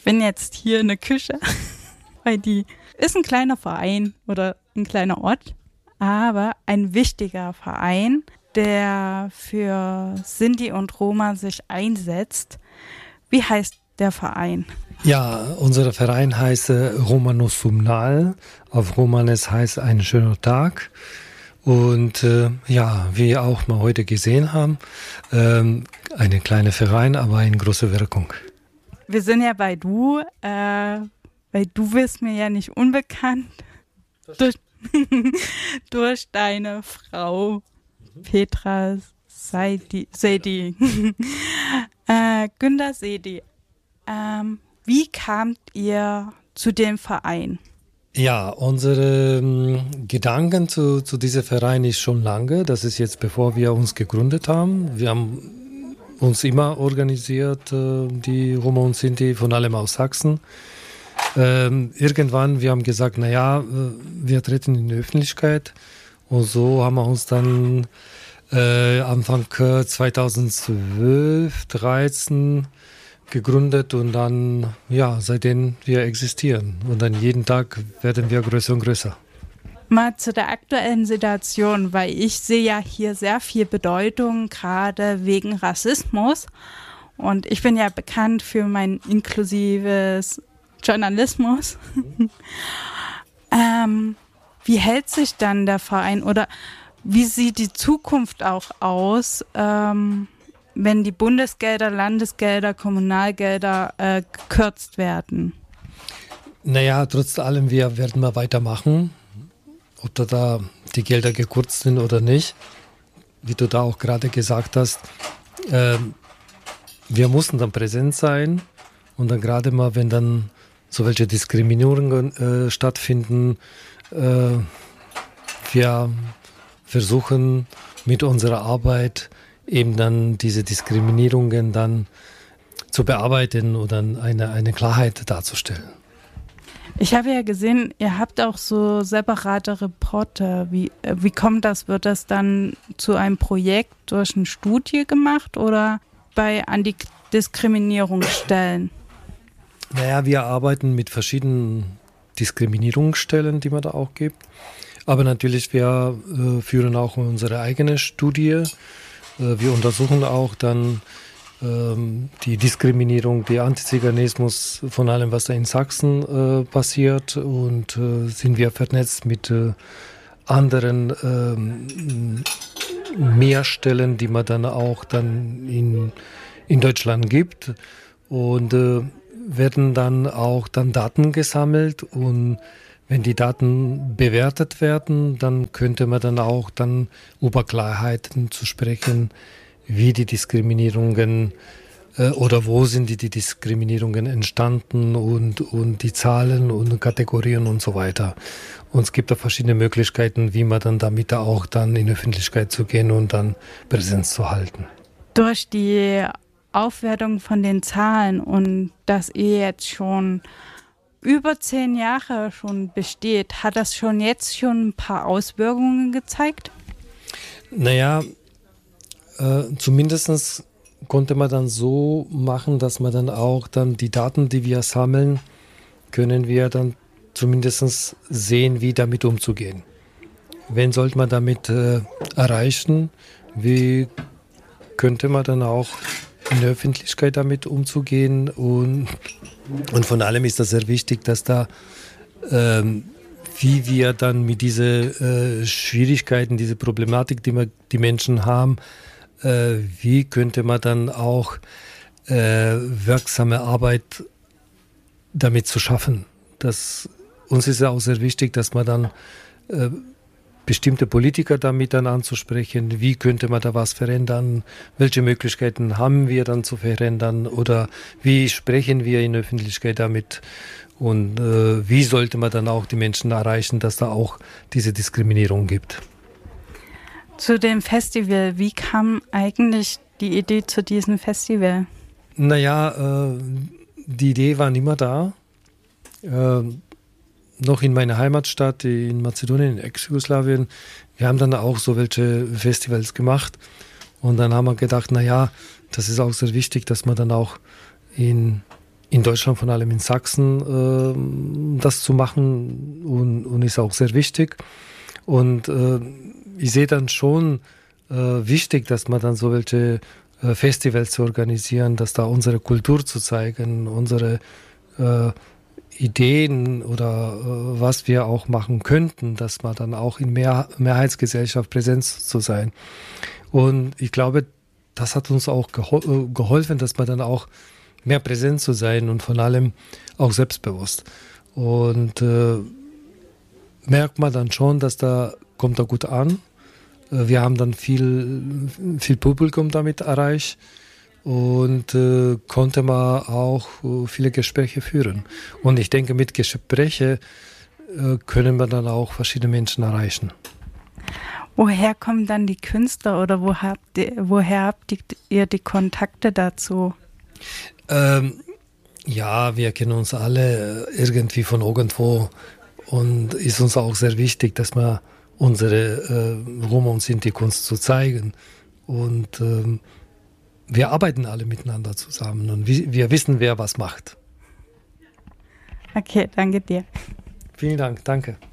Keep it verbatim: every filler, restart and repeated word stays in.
bin jetzt hier in der Küche, weil die ist ein kleiner Verein oder ein kleiner Ort, aber ein wichtiger Verein, der für Sinti und Roma sich einsetzt. Wie heißt der Verein? Ja, unser Verein heißt äh, Romano Sumnal. Auf Romanes heißt ein schöner Tag. Und äh, ja, wie wir auch mal heute gesehen haben, ähm, eine kleine Verein, aber eine große Wirkung. Wir sind ja bei du, äh, weil du bist mir ja nicht unbekannt durch, durch deine Frau Petra Seidi, Seidi. äh, Günter Seidi. Ähm, wie kamt ihr zu dem Verein? Ja, unsere ähm, Gedanken zu, zu diesem Verein ist schon lange. Das ist jetzt, bevor wir uns gegründet haben. Wir haben uns immer organisiert, äh, die Roma und Sinti, von allem aus Sachsen. Ähm, irgendwann, wir haben gesagt, naja, äh, wir treten in die Öffentlichkeit. Und so haben wir uns dann äh, Anfang zweitausendzwölf, dreizehn gegründet und dann, ja, seitdem wir existieren. Und dann jeden Tag werden wir größer und größer. Mal zu der aktuellen Situation, weil ich sehe ja hier sehr viel Bedeutung, gerade wegen Rassismus. Und ich bin ja bekannt für mein inklusives Journalismus. ähm, wie hält sich dann der Verein oder wie sieht die Zukunft auch aus, ähm, wenn die Bundesgelder, Landesgelder, Kommunalgelder äh, gekürzt werden? Naja, trotz allem, wir werden mal weitermachen. Ob da, da die Gelder gekürzt sind oder nicht, wie du da auch gerade gesagt hast, äh, wir mussten dann präsent sein und dann gerade mal, wenn dann so welche Diskriminierungen äh, stattfinden, äh, wir versuchen mit unserer Arbeit eben dann diese Diskriminierungen dann zu bearbeiten oder eine, eine Klarheit darzustellen. Ich habe ja gesehen, ihr habt auch so separate Reporter. Wie, wie kommt das? Wird das dann zu einem Projekt durch eine Studie gemacht oder bei Antidiskriminierungsstellen? Naja, wir arbeiten mit verschiedenen Diskriminierungsstellen, die man da auch gibt. Aber natürlich, wir äh, führen auch unsere eigene Studie. Wir untersuchen auch dann ähm, die Diskriminierung, den Antiziganismus von allem, was da in Sachsen äh, passiert und äh, sind wir vernetzt mit äh, anderen ähm, Mehrstellen, die man dann auch dann in, in Deutschland gibt und äh, werden dann auch dann Daten gesammelt und wenn die Daten bewertet werden, dann könnte man dann auch dann über Klarheiten zu sprechen, wie die Diskriminierungen äh, oder wo sind die, die Diskriminierungen entstanden und, und die Zahlen und Kategorien und so weiter. Und es gibt da verschiedene Möglichkeiten, wie man dann damit auch dann in die Öffentlichkeit zu gehen und dann Präsenz zu halten. Durch die Aufwertung von den Zahlen und dass ihr jetzt schon über zehn Jahre schon besteht, hat das schon jetzt schon ein paar Auswirkungen gezeigt? Naja, äh, zumindest konnte man dann so machen, dass man dann auch dann die Daten, die wir sammeln, können wir dann zumindest sehen, wie damit umzugehen. Wen sollte man damit äh, erreichen? Wie könnte man dann auch in der Öffentlichkeit damit umzugehen? Und, und von allem ist das sehr wichtig, dass da, ähm, wie wir dann mit diesen äh, Schwierigkeiten, diese Problematik, die, wir, die Menschen haben, äh, wie könnte man dann auch äh, wirksame Arbeit damit zu schaffen. Das, uns ist ja auch sehr wichtig, dass man dann äh, bestimmte Politiker damit dann anzusprechen, wie könnte man da was verändern, welche Möglichkeiten haben wir dann zu verändern oder wie sprechen wir in der Öffentlichkeit damit und äh, wie sollte man dann auch die Menschen erreichen, dass da auch diese Diskriminierung gibt. Zu dem Festival, wie kam eigentlich die Idee zu diesem Festival? Naja, äh, die Idee war immer da. Äh, noch in meiner Heimatstadt in Mazedonien, in Ex-Jugoslawien, wir haben dann auch so welche Festivals gemacht und dann haben wir gedacht, naja, das ist auch sehr wichtig, dass man dann auch in in Deutschland, vor allem in Sachsen, äh, das zu machen und, und ist auch sehr wichtig. Und äh, ich sehe dann schon äh, wichtig, dass man dann so welche äh, Festivals zu organisieren, dass da unsere Kultur zu zeigen, unsere äh, Ideen oder äh, was wir auch machen könnten, dass man dann auch in Mehr Mehrheitsgesellschaft präsent zu sein. Und ich glaube, das hat uns auch geho geholfen, dass man dann auch mehr präsent zu sein und vor allem auch selbstbewusst. Und äh, merkt man dann schon, dass da kommt er gut an. Äh, wir haben dann viel, viel Publikum damit erreicht und äh, konnte man auch äh, viele Gespräche führen. Und ich denke, mit Gesprächen äh, können wir dann auch verschiedene Menschen erreichen. Woher kommen dann die Künstler oder wo habt ihr, woher habt ihr die Kontakte dazu? Ähm, ja, wir kennen uns alle irgendwie von irgendwo und ist uns auch sehr wichtig, dass wir unsere äh, Roma und Sinti-Kunst zu zeigen. Und ähm, wir arbeiten alle miteinander zusammen und wir, wir wissen, wer was macht. Okay, danke dir. Vielen Dank, danke.